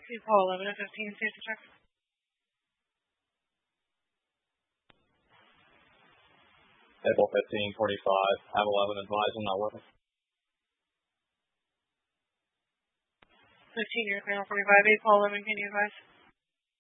Paul 11 at 15, safety check. April 15, 45, have 11 advised, I'm not working. 15, you're clear on 45, Paul 11, can you advise?